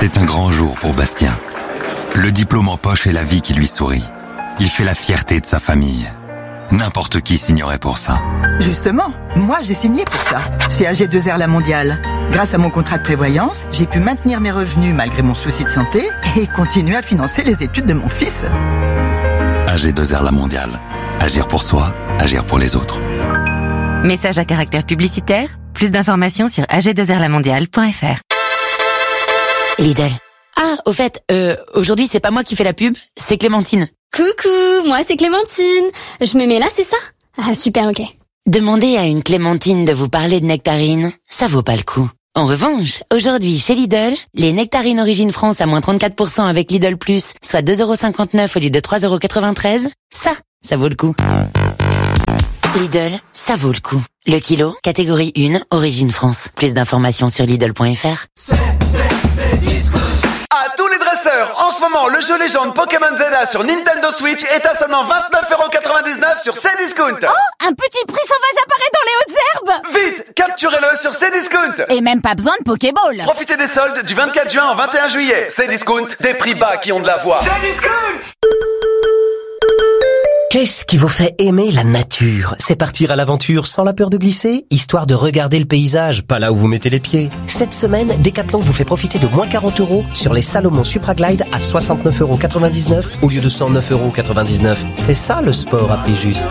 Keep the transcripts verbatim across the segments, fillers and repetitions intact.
C'est un grand jour pour Bastien. Le diplôme en poche et la vie qui lui sourit. Il fait la fierté de sa famille. N'importe qui signerait pour ça. Justement, moi j'ai signé pour ça, chez A G deux R La Mondiale. Grâce à mon contrat de prévoyance, j'ai pu maintenir mes revenus malgré mon souci de santé et continuer à financer les études de mon fils. A G deux R La Mondiale. Agir pour soi, agir pour les autres. Message à caractère publicitaire. Plus d'informations sur a g deux r la mondiale point f r. Lidl. Ah, au fait, euh, aujourd'hui c'est pas moi qui fais la pub, c'est Clémentine. Coucou, moi c'est Clémentine. Je me mets là, c'est ça? Ah super, ok. Demandez à une Clémentine de vous parler de nectarines, ça vaut pas le coup. En revanche, aujourd'hui chez Lidl, les nectarines Origine France à moins trente-quatre pour cent avec Lidl Plus, soit deux euros cinquante-neuf au lieu de trois euros quatre-vingt-treize, ça, ça vaut le coup. Lidl, ça vaut le coup. Le kilo, catégorie un, Origine France. Plus d'informations sur Lidl point f r. C'est, c'est, c'est Discount. À tous les dresseurs, en ce moment, le jeu légende Pokémon Zelda sur Nintendo Switch est à seulement vingt-neuf euros quatre-vingt-dix-neuf sur Cdiscount. Oh, un petit prix sauvage apparaît dans les hautes herbes. Vite, capturez-le sur Cdiscount. Et même pas besoin de Pokéball. Profitez des soldes du vingt-quatre juin au vingt et un juillet. Cdiscount, des prix bas qui ont de la voix. Cdiscount. Qu'est-ce qui vous fait aimer la nature? C'est partir à l'aventure sans la peur de glisser, histoire de regarder le paysage, pas là où vous mettez les pieds. Cette semaine, Decathlon vous fait profiter de moins quarante euros sur les Salomon Supra Glide à soixante-neuf euros quatre-vingt-dix-neuf au lieu de cent neuf euros quatre-vingt-dix-neuf. C'est ça le sport à prix juste.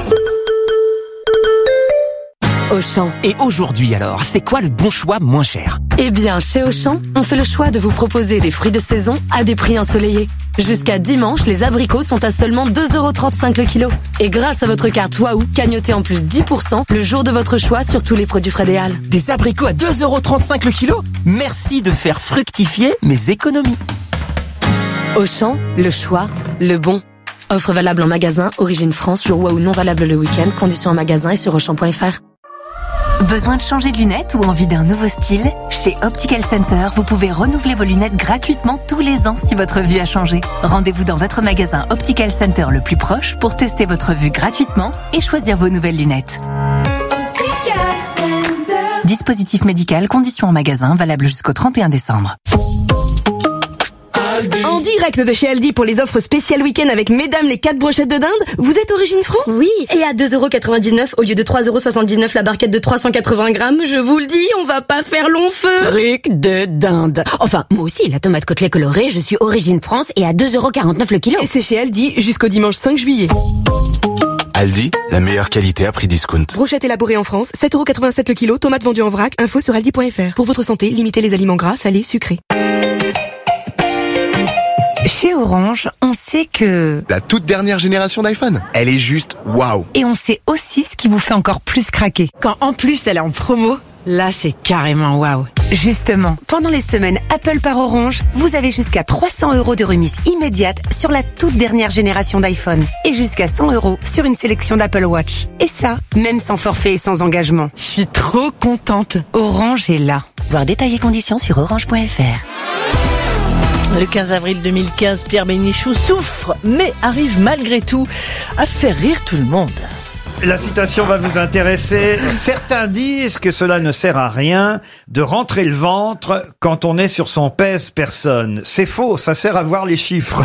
Auchan. Et aujourd'hui alors, c'est quoi le bon choix moins cher? Eh bien, chez Auchan, on fait le choix de vous proposer des fruits de saison à des prix ensoleillés. Jusqu'à dimanche, les abricots sont à seulement deux euros trente-cinq le kilo. Et grâce à votre carte Waouh, cagnotez en plus dix pour cent le jour de votre choix sur tous les produits Frais des Halles. Des abricots à deux euros trente-cinq le kilo? Merci de faire fructifier mes économies. Auchan, le choix, le bon. Offre valable en magasin, Origine France, jour Waouh non valable le week-end, conditions en magasin et sur auchan point f r. Besoin de changer de lunettes ou envie d'un nouveau style? Chez Optical Center, vous pouvez renouveler vos lunettes gratuitement tous les ans si votre vue a changé. Rendez-vous dans votre magasin Optical Center le plus proche pour tester votre vue gratuitement et choisir vos nouvelles lunettes. Optical Center. Dispositif médical, conditions en magasin, valable jusqu'au trente et un décembre. En direct de chez Aldi pour les offres spéciales week-end avec mesdames les quatre brochettes de dinde, vous êtes Origine France? Oui. Et à deux euros quatre-vingt-dix-neuf au lieu de trois euros soixante-dix-neuf la barquette de trois cent quatre-vingts grammes, je vous le dis, on va pas faire long feu. Truc de dinde. Enfin, moi aussi, la tomate côtelée colorée, je suis Origine France et à deux euros quarante-neuf le kilo. Et c'est chez Aldi jusqu'au dimanche cinq juillet. Aldi, la meilleure qualité à prix discount. Brochette élaborée en France, sept euros quatre-vingt-sept le kilo, tomates vendues en vrac, info sur aldi point f r. Pour votre santé, limitez les aliments gras, salés, sucrés. Chez Orange, on sait que... La toute dernière génération d'iPhone, elle est juste waouh. Et on sait aussi ce qui vous fait encore plus craquer. Quand en plus elle est en promo, là c'est carrément waouh. Justement, pendant les semaines Apple par Orange, vous avez jusqu'à trois cents euros de remise immédiate sur la toute dernière génération d'iPhone. Et jusqu'à cent euros sur une sélection d'Apple Watch. Et ça, même sans forfait et sans engagement. Je suis trop contente. Orange est là. Voir détails et conditions sur orange point f r. Le quinze avril deux mille quinze, Pierre Bénichou souffre, mais arrive malgré tout à faire rire tout le monde. La citation va vous intéresser. Certains disent que cela ne sert à rien de rentrer le ventre quand on est sur son pèse-personne. C'est faux, ça sert à voir les chiffres.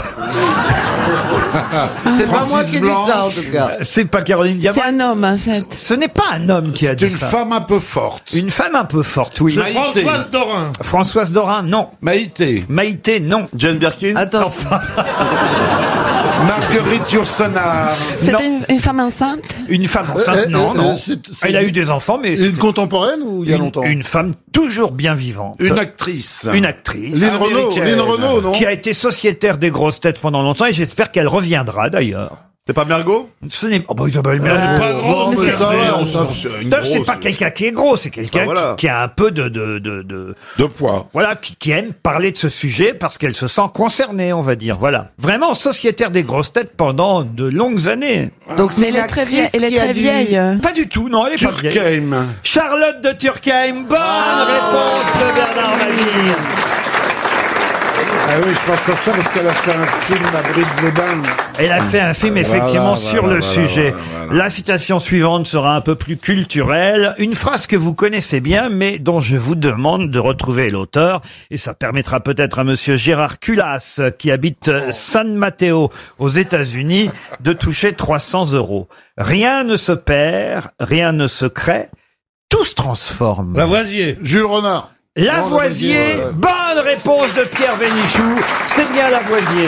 C'est pas moi qui dis ça, en tout cas. C'est pas Caroline Diamant. C'est un homme, en fait. Ce n'est pas un homme qui a dit ça. C'est une femme un peu forte. Une femme un peu forte, oui. C'est Françoise Dorin. Françoise Dorin, non. Maïté. Maïté, non. Jane Birkin. Attends. Enfin... Marguerite Yourcenar. C'était une, une femme enceinte. Une femme enceinte, euh, non, euh, non. C'est, c'est Elle a une... eu des enfants, mais... Une contemporaine ou il y a une, longtemps? Une femme toujours bien vivante. Une actrice. Une actrice. Lynn Renaud, Lynn Renaud, non? Qui a été sociétaire des grosses têtes pendant longtemps et j'espère qu'elle reviendra d'ailleurs. C'est pas Mergo? Ce n'est oh, bah, Isabelle euh, Mergo. Pas grosse, mais ça va, on s'en D'ailleurs, c'est pas quelqu'un qui est gros, c'est quelqu'un enfin, voilà. qui, qui a un peu de de de de, de poids. Voilà, qui, qui aime parler de ce sujet parce qu'elle se sent concernée, on va dire. Voilà, vraiment sociétaire des grosses têtes pendant de longues années. Donc c'est elle est très vieille. Elle est très vieille. Pas du tout, non, elle est Turckheim. pas vieille. Charlotte de Turckheim. Bonne ah réponse de Bernard Mabille. Ah oui, je pense à ça parce qu'elle a fait un film à Brive-les-Bains. Elle a fait un film effectivement Voilà, sur voilà, le voilà, sujet. voilà, voilà. La citation suivante sera un peu plus culturelle. Une phrase que vous connaissez bien, mais dont je vous demande de retrouver l'auteur. Et ça permettra peut-être à monsieur Gérard Culas, qui habite San Mateo aux États-Unis, de toucher trois cents euros. Rien ne se perd, rien ne se crée, tout se transforme. Lavoisier. Jules Renard. Lavoisier, Non, Lavoisier, ouais. bonne réponse de Pierre Bénichou. C'est bien Lavoisier.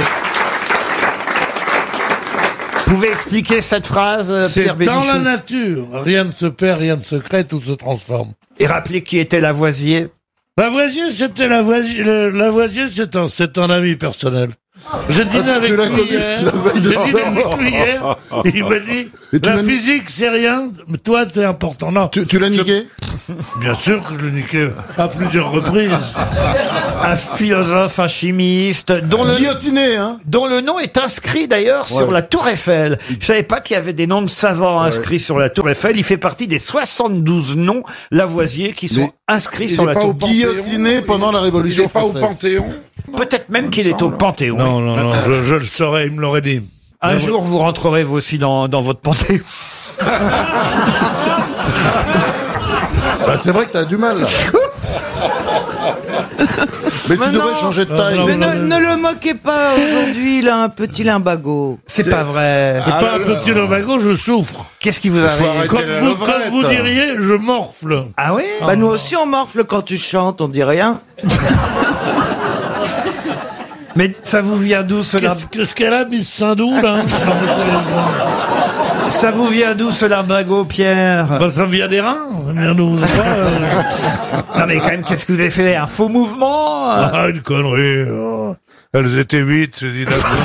Vous pouvez expliquer cette phrase, euh, C'est Pierre dans Bénichou? la nature. Rien ne se perd, rien ne se crée, tout se transforme. Et rappelez qui était Lavoisier. Lavoisier, c'était Lavoisier. le- Lavoisier, c'est un, c'est un ami personnel. J'ai dîné Ah, avec tu l'as lui connu hier. la veille de J'ai dîné sa avec mort. lui hier. Et il m'a dit, Et tu la l'as ni- physique, c'est rien, mais toi, c'est important. Non. Tu, tu l'as niqué? Bien sûr que je l'ai niqué à plusieurs reprises. Un philosophe, un chimiste, dont le, Guillotiné, hein? dont le nom est inscrit d'ailleurs sur Ouais. la Tour Eiffel. Je savais pas qu'il y avait des noms de savants inscrits sur la Tour Eiffel. Il fait partie des soixante-douze noms Lavoisier qui sont Mais inscrits il sur est la pas Tour. au Guillotiné pendant la Révolution française. Panthéon. Peut-être même qu'il est au Panthéon. Non, non, non, je, je le saurais, il me l'aurait dit. Un jour, vous rentrerez vous aussi dans, dans votre Panthéon. Bah, c'est vrai que t'as du mal, là. Mais tu Mais devrais non. changer de taille. Mais ne, ne le moquez pas aujourd'hui, il a un petit limbago. C'est pas vrai. C'est pas un petit lumbago, je souffre. Qu'est-ce qui vous Faut arrive? arrêter Comme la vous, levrette. comme vous diriez, je morfle. Ah oui? Bah nous aussi on morfle quand tu chantes, on dit rien. Mais ça vous vient d'où ce limbago? Qu'est-ce qu'est-ce qu'elle a, Miss Sindou, là? Ça vous vient d'où ce limbago, Pierre? Bah, ça me vient des reins. Ça me vient d'où, ça, euh. Non mais quand même, qu'est-ce que vous avez fait? Un faux mouvement? Ah, une connerie. Oh. Elles étaient huit, j'ai dit d'accord.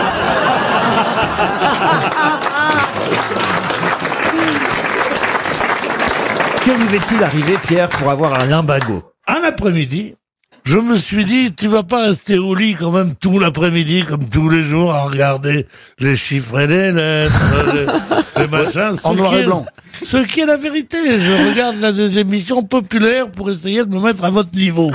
Que vous est-il arrivé, Pierre, pour avoir un limbago? Un après-midi, je me suis dit, tu vas pas rester au lit quand même tout l'après-midi, comme tous les jours, à regarder les chiffres et les lettres, les, les machins. En ce noir qui et est- blanc. Ce qui est la vérité. Je regarde là des émissions populaires pour essayer de me mettre à votre niveau.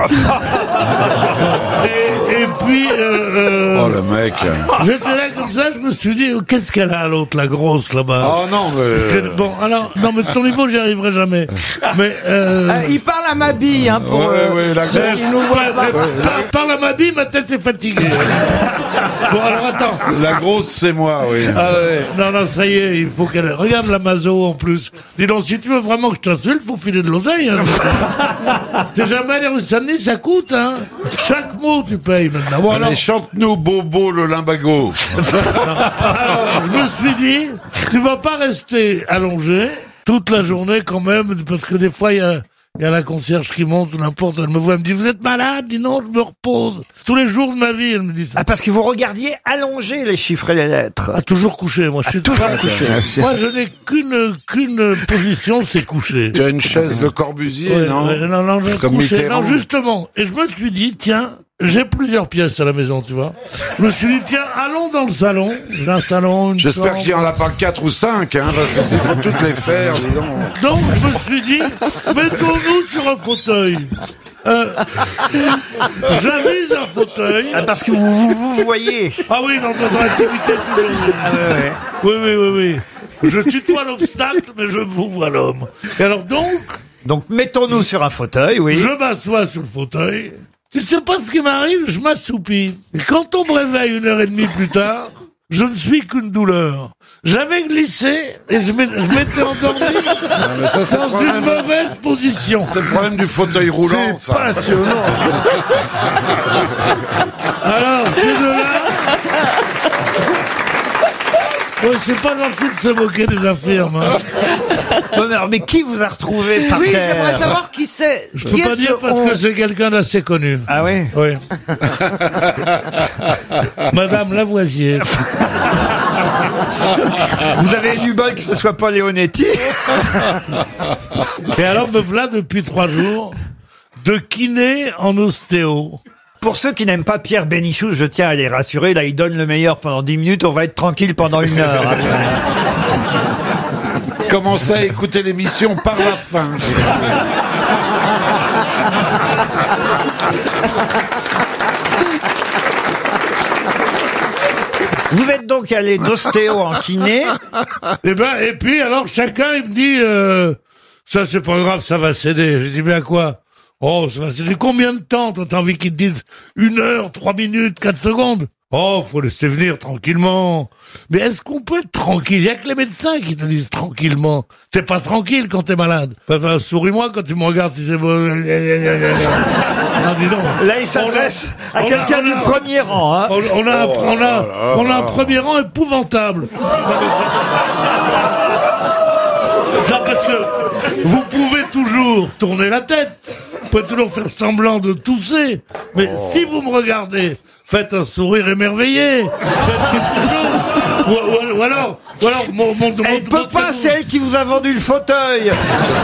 et, et puis, euh, euh, Oh le mec. j'étais là comme ça, je me suis dit, qu'est-ce qu'elle a l'autre, la grosse là-bas? Oh non, mais... Que- Bon, alors, non, mais de ton niveau, j'y arriverai jamais. Mais, euh... Euh, il parle à ma bille, hein, pour Ouais, euh, ouais, la ceux grosse. qui nous voient pas. Par, par la ma bille, ma tête est fatiguée. Bon, alors attends. La grosse, c'est moi, oui. Ah ouais. Non, non, ça y est, il faut qu'elle... Regarde la Mazo, en plus. Dis donc, si tu veux vraiment que je t'insulte, faut filer de l'oseille. Hein. T'es jamais allé rue Saint-Denis, ça coûte, hein. Chaque mot, tu payes maintenant. Bon, alors, Allez, chante-nous Bobo le limbago. alors, je me suis dit, tu vas pas rester allongé toute la journée quand même, parce que des fois, il y a... Il y a la concierge qui monte ou n'importe, elle me voit, elle me dit, vous êtes malade? Je dis non, je me repose. Tous les jours de ma vie, elle me dit ça. Ah, parce que vous regardiez allonger les chiffres et les lettres. Ah, toujours couché, moi, je suis toujours très- couché. Moi, je n'ai qu'une, qu'une position, c'est coucher. Tu as une chaise de Corbusier, Ouais, non ouais, non, non, je Comme couchais. Mitterrand. Non, justement. Et je me suis dit, tiens, j'ai plusieurs pièces à la maison, tu vois. Je me suis dit, tiens, allons dans le salon. J'ai un salon, une J'espère chambre. qu'il y en a pas quatre ou cinq, hein, parce que s'il faut toutes les faire, dis donc. Donc, je me suis dit, mettons-nous sur un fauteuil. Euh, j'avise un fauteuil. Ah, parce que vous vous, vous voyez. Ah oui, dans notre intimité toujours. Ah, ouais, ouais. Oui, oui, oui, oui. Je tutoie l'obstacle, mais je vous vois l'homme. Et alors donc, Donc, mettons-nous sur un fauteuil, oui. je m'assois sur le fauteuil. Je sais pas ce qui m'arrive, je m'assoupis. Et quand on me réveille une heure et demie plus tard, je ne suis qu'une douleur. J'avais glissé et je m'ai- je m'étais endormi mais ça, c'est le dans problème. une mauvaise position. C'est le problème du fauteuil roulant, C'est ça. passionnant. Alors, c'est de là... Ouais, c'est pas gentil de se moquer des infirmes. Hein. Non, mais, alors, mais qui vous a retrouvé par Oui, terre? j'aimerais savoir qui c'est. Je Qui peux pas est dire ce parce on- que c'est quelqu'un d'assez connu. Ah oui? Oui. Madame Lavoisier. Vous avez du bol que ce soit pas Leonetti. Et alors me voilà depuis trois jours de kiné en ostéo. Pour ceux qui n'aiment pas Pierre Bénichou, je tiens à les rassurer, là, il donne le meilleur pendant dix minutes, on va être tranquille pendant une heure. après. Commencez à écouter l'émission par la fin. Vous êtes donc allé d'ostéo en kiné. Et ben, et puis, alors, chacun, il me dit, euh, ça, c'est pas grave, ça va céder. J'ai dit, mais à quoi? Oh, ça va céder. Combien de temps, toi, t'as envie qu'ils te disent une heure, trois minutes, quatre secondes? Oh, faut laisser venir tranquillement. Mais est-ce qu'on peut être tranquille? Il y a que les médecins qui te disent tranquillement. T'es pas tranquille quand t'es malade. Enfin, souris-moi quand tu me regardes si c'est bon. Non, dis donc. Là, il s'adresse à quelqu'un du premier rang. Hein. On, on, a un, on, a, on a un premier rang épouvantable. Non, parce que vous pouvez toujours tourner la tête. Vous pouvez toujours faire semblant de tousser. Mais si vous me regardez, faites un sourire émerveillé. Faites quelque chose. Ou, ou, ou alors, ou alors, mon, mon, mon, elle peut pas, c'est elle qui vous a vendu le fauteuil.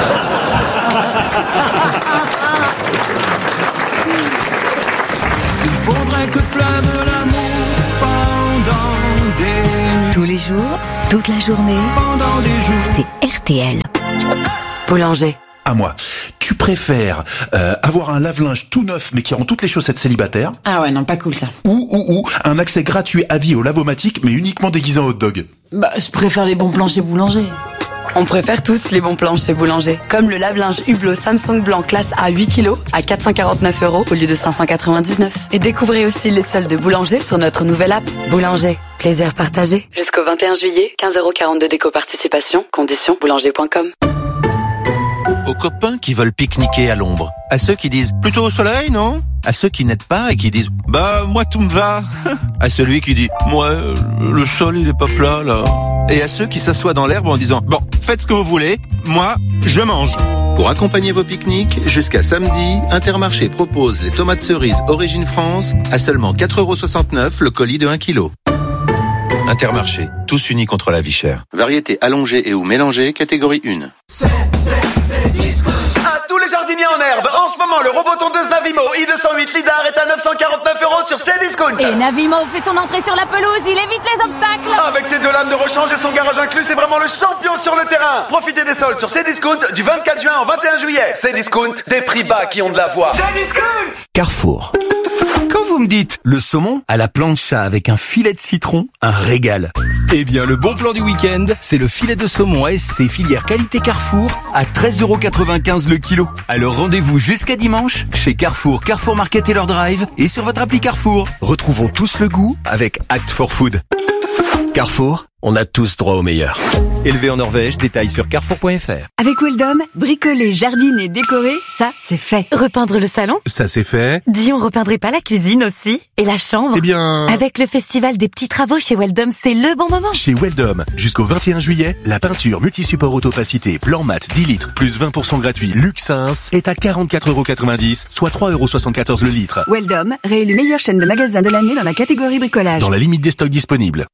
Il faudrait que pleuve l'amour pendant des nuits. Tous les jours, toute la journée, Pendant des jours. c'est R T L. Boulanger. À moi. Tu préfères euh, avoir un lave-linge tout neuf mais qui rend toutes les chaussettes célibataires, Ah ouais, non, pas cool ça. ou, ou, ou un accès gratuit à vie au lavomatique mais uniquement déguisé en hot dog? Bah, je préfère les bons plans chez Boulanger. On préfère tous les bons plans chez Boulanger. Comme le lave-linge Hublot Samsung blanc classe A huit kilos à quatre cent quarante-neuf euros au lieu de cinq cent quatre-vingt-dix-neuf. Et découvrez aussi les soldes de Boulanger sur notre nouvelle app. Boulanger, plaisir partagé. Jusqu'au vingt et un juillet, quinze euros quarante-deux d'éco-participation. Conditions boulanger point com. Aux copains qui veulent pique-niquer à l'ombre. À ceux qui disent plutôt au soleil, non? À ceux qui n'aident pas et qui disent bah moi tout me va. À celui qui dit moi euh, le sol il est pas plat là. Et à ceux qui s'assoient dans l'herbe en disant bon faites ce que vous voulez, moi je mange. Pour accompagner vos pique-niques, jusqu'à samedi, Intermarché propose les tomates cerises Origine France à seulement quatre euros soixante-neuf le colis de un kilo. Intermarché, tous unis contre la vie chère. Variété allongée et ou mélangée, catégorie un. À tous les jardiniers en herbe, en ce moment, le robot tondeuse Navimo i deux cent huit Lidar est à neuf cent quarante-neuf euros sur Cdiscount. Et Navimo fait son entrée sur la pelouse, il évite les obstacles. Avec ses deux lames de rechange et son garage inclus, c'est vraiment le champion sur le terrain. Profitez des soldes sur Cdiscount du vingt-quatre juin au vingt et un juillet. Cdiscount, des prix bas qui ont de la voix. Cdiscount. Carrefour. Quand vous me dites le saumon à la plancha avec un filet de citron, un régal. Eh bien, le bon plan du week-end, c'est le filet de saumon A S C filière qualité Carrefour à treize euros quatre-vingt-quinze le kilo. Alors rendez-vous jusqu'à dimanche chez Carrefour, Carrefour Market et leur drive et sur votre appli Carrefour. Retrouvons tous le goût avec Act for Food. Carrefour, on a tous droit au meilleur. Élevé en Norvège, détails sur carrefour point f r. Avec Weldom, bricoler, jardiner, décorer, ça, c'est fait. Repeindre le salon? Ça c'est fait. Dis, on repeindrait pas la cuisine aussi? Et la chambre? Eh bien... Avec le festival des petits travaux chez Weldom, c'est le bon moment. Chez Weldom, jusqu'au vingt et un juillet, la peinture multisupport autopacité blanc mat dix litres plus vingt pour cent gratuit Luxins est à quarante-quatre euros quatre-vingt-dix, soit trois euros soixante-quatorze le litre. Weldom, réélu meilleure chaîne de magasins de l'année dans la catégorie bricolage. Dans la limite des stocks disponibles.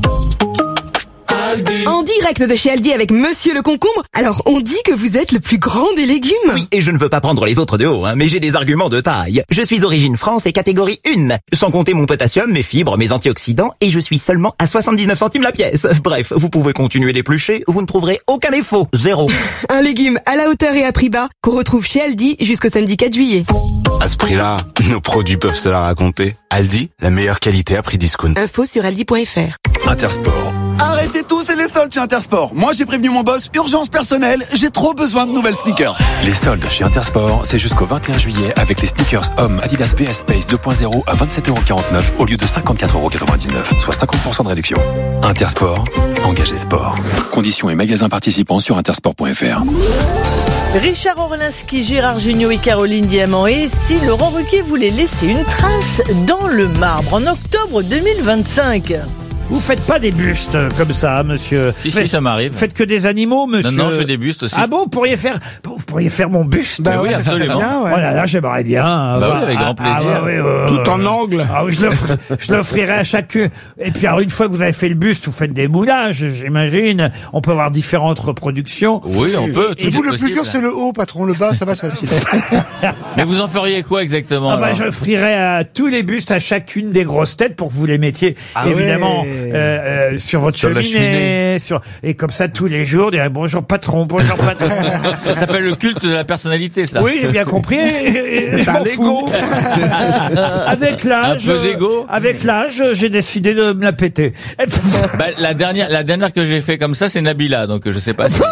En direct de chez Aldi avec Monsieur le Concombre. Alors, on dit que vous êtes le plus grand des légumes. Oui, et je ne veux pas prendre les autres de haut, hein, mais j'ai des arguments de taille. Je suis Origine France et catégorie un. Sans compter mon potassium, mes fibres, mes antioxydants, et je suis seulement à soixante-dix-neuf centimes la pièce. Bref, vous pouvez continuer d'éplucher, vous ne trouverez aucun défaut. Zéro. Un légume à la hauteur et à prix bas qu'on retrouve chez Aldi jusqu'au samedi quatre juillet. À ce prix-là, nos produits peuvent se la raconter. Aldi, la meilleure qualité à prix discount. Info sur aldi point f r. Intersport. Arrêtez tous et les soldes chez Intersport. Moi, j'ai prévenu mon boss, urgence personnelle, j'ai trop besoin de nouvelles sneakers. Les soldes chez Intersport, c'est jusqu'au vingt et un juillet avec les sneakers hommes Adidas V S Space deux point zéro à vingt-sept euros quarante-neuf au lieu de cinquante-quatre euros quatre-vingt-dix-neuf, soit cinquante pour cent de réduction. Intersport, engagé sport. Conditions et magasins participants sur intersport point f r. Richard Orlinski, Gérard Jugnot et Caroline Diamant. Et si Laurent Ruquier voulait laisser une trace dans le marbre en octobre deux mille vingt-cinq? Vous faites pas des bustes comme ça, monsieur. Si, si, ça m'arrive. Faites que des animaux, monsieur. Non, non, je fais des bustes aussi. Ah bon, vous pourriez faire, vous pourriez faire mon buste? Bah oui, absolument. Bien, ouais. Oh là là, j'aimerais bien. Bah bah, oui, avec grand plaisir. Ah, bah, oui, euh, Tout en angle. Ah oui, je l'offrirai, je l'offrirai à chacun. Et puis, alors, une fois que vous avez fait le buste, vous faites des moulages, j'imagine. On peut avoir différentes reproductions. Oui, on peut. Et vous, le plus dur, c'est le haut, patron. Le bas, ça va, c'est facile. Mais vous en feriez quoi exactement? Ah bah, j'offrirai à tous les bustes à chacune des grosses têtes pour que vous les mettiez, ah évidemment, ouais. euh, euh, sur votre sur cheminée, cheminée. Sur, et comme ça tous les jours, dire bonjour patron, bonjour patron. Ça s'appelle le culte de la personnalité, ça. Oui, j'ai bien compris. et- et je C'est un m'en fous. ego. Avec l'âge, Un peu d'ego. avec l'âge, j'ai décidé de me la péter. Bah, la dernière, la dernière que j'ai fait comme ça, c'est Nabila, donc je sais pas si.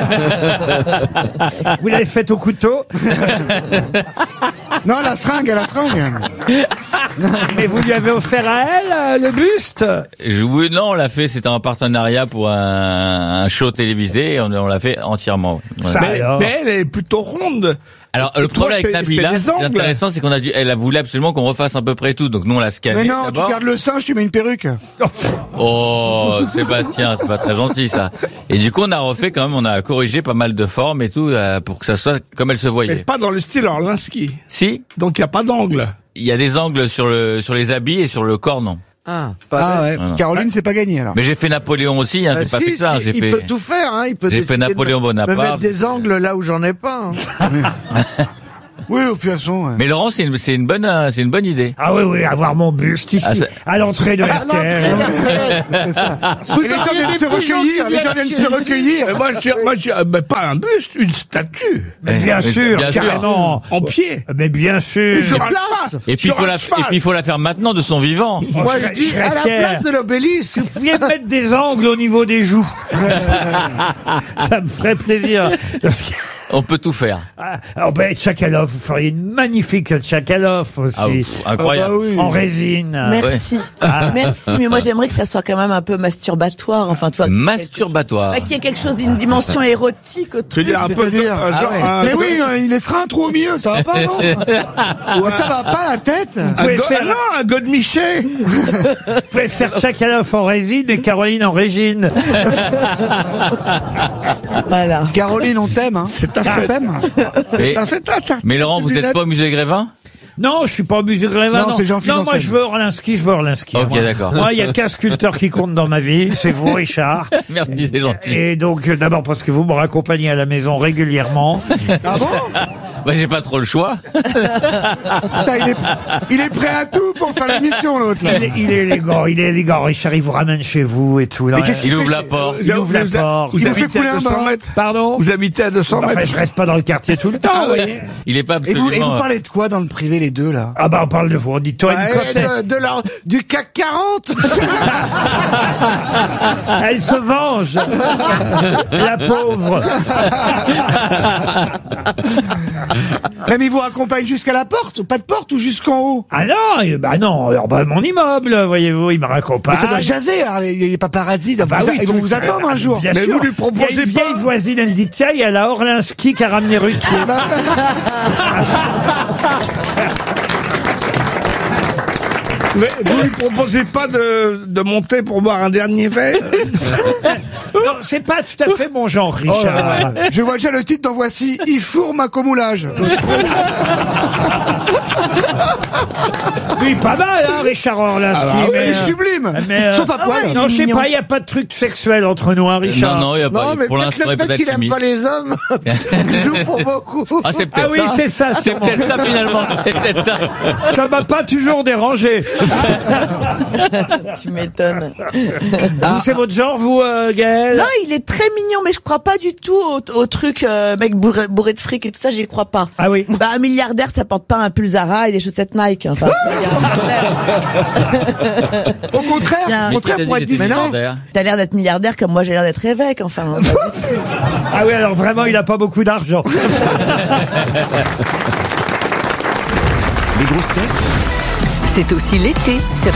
Vous l'avez faite au couteau? Non, la seringue, la seringue. Mais vous lui avez offert à elle euh, le buste? Je, oui, non, on l'a fait, c'était en partenariat pour un, un show télévisé, et on, on l'a fait entièrement. Voilà. mais, mais elle est plutôt ronde. Alors, le Toi, problème problème avec c'est- Nabila, c'est des ce qui est angles. intéressant, c'est qu'on a dû, elle a voulu absolument qu'on refasse à peu près tout, donc nous on l'a scanné. Mais non, tu d'abord. gardes le singe, tu mets une perruque. Oh, Sébastien, c'est pas très gentil ça. Et du coup, on a refait quand même, on a corrigé pas mal de formes et tout euh, pour que ça soit comme elle se Mais voyait. pas dans le style Orlinski. Si. Donc il n'y a pas d'angle. Il y a des angles sur le sur les habits et sur le corps, non. Ah, ah ouais. Voilà. Caroline, c'est pas gagné alors. Mais j'ai fait Napoléon aussi, hein, Bah, j'ai pas si, fait ça, si, j'ai il fait. peut tout faire, hein. Il peut J'ai fait décider de Napoléon me- Bonaparte. Me mettre des angles là où j'en ai pas. hein. Oui, de toute façon. ouais. Mais Laurent, c'est une c'est une bonne euh, c'est une bonne idée. Ah oui, oui, avoir mon buste ici, Ah, c'est- à l'entrée de À R T L. C'est ça. Et les gens viennent se recueillir, les gens viennent se recueillir. Mais moi, je, suis- moi, je, mais pas un buste, une statue. Mais bien Mais sûr, bien sûr. carrément. En pied. Mais bien sûr. Sur un place. cheval. Et puis il Sur faut un la cheval. et puis il faut la faire maintenant de son vivant. Moi, je je dis serais à la fier. place de l'obélisque. Vous pouviez me mettre des angles au niveau des joues. Ça me ferait plaisir. Parce que- On peut tout faire. Ah, alors ben, Tchakalov, vous feriez une magnifique Tchakalov aussi. Ah, pff, incroyable. Ah bah oui. En résine. Merci. Ah. Merci. Mais moi, j'aimerais que ça soit quand même un peu masturbatoire. Enfin, toi. Masturbatoire. Qu'il y ait quelque chose d'une dimension érotique au Tu veux dire un peu de, C'est-à-dire, un ah genre, ouais. un, Mais oui, euh, il laissera un trou au milieu, ça va pas, non? Ouais, ça va pas, la tête? un, pouvez go- faire- non, un godemiché. Vous pouvez faire Tchakalov en résine et Caroline en régine. Voilà. Caroline, on t'aime, hein. C'est ta On fête. t'aime. Mais, T'as fait ta, ta- mais Laurent, vous n'êtes pas au musée Grévin? Non, je suis pas au musée Grévin. Non, c'est Jean-Philippe Non, moi Janssen. je veux Orlinski, je veux Orlinski. Ok, Moi. d'accord. Moi, il y a qu'un sculpteur qui compte dans ma vie, c'est vous, Richard. Merci, c'est gentil. Et donc, euh, d'abord parce que vous me raccompagnez à la maison régulièrement. Ah bon? Bah, j'ai pas trop le choix. Putain, il est, il est prêt à tout pour faire l'émission, l'autre, là. Il est, il est élégant, il est élégant. Richard, il vous ramène chez vous et tout. Là. Mais qu'est-ce Il qu'il ouvre fait la porte. Il ouvre la Vous- porte. Vous Il vous fait habitez couler à un deux cents bain. mètres. Pardon? Vous habitez à deux cents Enfin, mètres. je reste pas dans le quartier tout le temps, vous voyez. Il est pas Et vous, et absolument. vous parlez de quoi dans le privé, les deux, là? Ah bah, on parle de vous. On dit toi, une Ouais, cote. de, de leur- du C A C quarante. Elle se venge. La pauvre. Mais il vous raccompagne jusqu'à la porte? Pas de porte ou jusqu'en haut? Ah non, eh bah non, alors bah mon immeuble, voyez-vous, il me raccompagne. Mais ça doit jaser, alors, les, les paparazzis, Ah bah vous- oui, ils vont tout- vous attendre un jour. Bien Mais sûr. vous lui Il y a proposez une vieille pas. voisine, elle dit tiens, il y a la Orlinski qui a ramené Ruquier. Mais vous lui proposez pas de, de monter pour boire un dernier verre? Non, c'est pas tout à fait mon genre, Oh là Richard. là. Je vois déjà le titre d'en voici, il fourme un commoulage. Oui, pas mal, hein, Richard Orlinski. Ah, mais, il est euh, sublime. mais, euh, Sauf à poil. Non, je sais Mignon. pas, il n'y a pas de truc sexuel entre nous, hein, Richard. Non, non, il y a pas. Non, mais pour peut-être l'instant, il le est fait peut-être qu'il aime timide. pas les hommes joue pour beaucoup. Ah, c'est peut-être Ah oui, ça. c'est ça, C'est sûrement. peut-être ça finalement. C'est peut-être ça. Ça m'a pas toujours dérangé. Tu m'étonnes. Vous, c'est votre genre, vous, euh, Gaël? Non, il est très mignon, mais je crois pas du tout au, au truc euh, mec bourré, bourré de fric et tout ça, j'y crois pas. Ah oui. Bah, un milliardaire, ça porte pas un Pulsara et des chaussettes Nike. Enfin, il y a un problème. Au contraire, Bien. au contraire, Mais pour qui être t'a dit discret. milliardaire T'as l'air d'être milliardaire comme moi j'ai l'air d'être évêque, enfin. Ah oui, alors vraiment, il a pas beaucoup d'argent. Les grosses têtes C'est aussi l'été sur